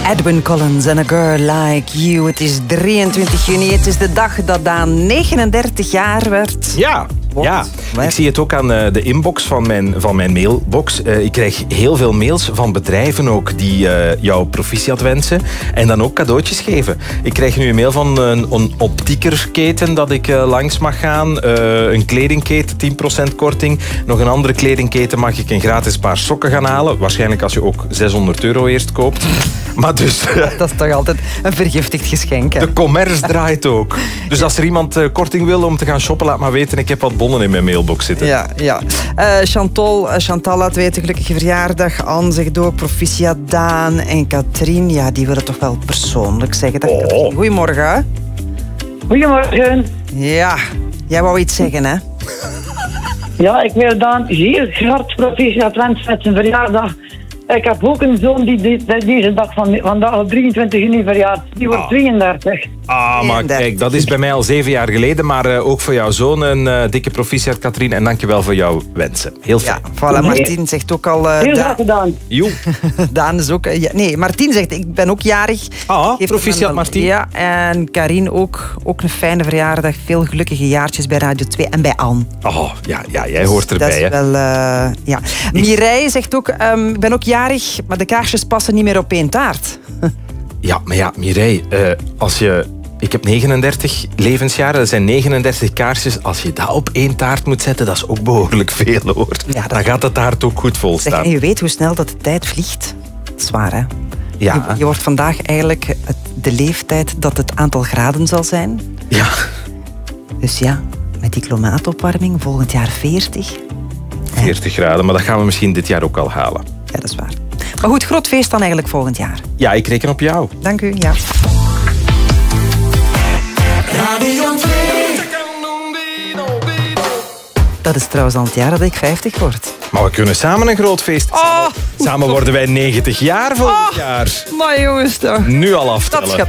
Edwin Collins en A Girl Like You. Het is 23 juni. Het is de dag dat Daan 39 jaar werd. Ja. Ja, ik zie het ook aan de inbox van mijn mailbox. Ik krijg heel veel mails van bedrijven ook die jou proficiat wensen en dan ook cadeautjes geven. Ik krijg nu een mail van een optiekerketen dat ik langs mag gaan. Een kledingketen, 10% korting. Nog een andere kledingketen mag ik een gratis paar sokken gaan halen. Waarschijnlijk als je ook €600 eerst koopt. Maar dus... Dat is toch altijd een vergiftigd geschenk, hè? De commerce draait ook. Dus als er iemand korting wil om te gaan shoppen, laat maar weten. Ik heb wat bonnen in mijn mailbox zitten. Ja. Chantal laat weten, gelukkige verjaardag. Anne zegt ook proficiat Daan. En Katrien, ja, die willen toch wel persoonlijk zeggen. Dag, Katrien. Goedemorgen. Hè? Goedemorgen. Ja, jij wou iets zeggen, hè? Ja, ik wil Daan zeer graag proficiat wensen met zijn verjaardag. Ik heb ook een zoon die deze dag vandaag op 23 juni verjaart. Die wordt 32. Maar kijk, dat is bij mij al 7 jaar geleden. Maar ook voor jouw zoon een dikke proficiat, Katrien. En dankjewel voor jouw wensen. Heel fijn. Ja, voilà, Martien zegt ook al... Heel graag gedaan. Joe. Daan is ook... nee, Martien zegt, ik ben ook jarig. Proficiat, Martien. Ja, en Karin ook een fijne verjaardag. Veel gelukkige jaartjes bij Radio 2 en bij Anne. Ja, jij hoort erbij. Dat is wel... ja. Mireille zegt ook, ik ben ook jarig, maar de kaarsjes passen niet meer op één taart. Ja, Mireille, ik heb 39 levensjaren, dat zijn 39 kaarsjes. Als je dat op 1 taart moet zetten, dat is ook behoorlijk veel, hoor. Ja, dan gaat de taart ook goed vol staan. En je weet hoe snel dat de tijd vliegt. Dat is waar, hè? Ja. Je wordt vandaag eigenlijk de leeftijd dat het aantal graden zal zijn. Ja. Dus ja, met die klimaatopwarming, volgend jaar 40. 40 graden, maar dat gaan we misschien dit jaar ook al halen. Ja, dat is waar. Maar goed, groot feest dan eigenlijk volgend jaar. Ja, ik reken op jou. Dank u, ja. Radio 2. Dat is trouwens al het jaar dat ik 50 word. Maar we kunnen samen een groot feest. Samen worden wij 90 jaar volgend jaar. Maar jongens toch. Nu al aftellen.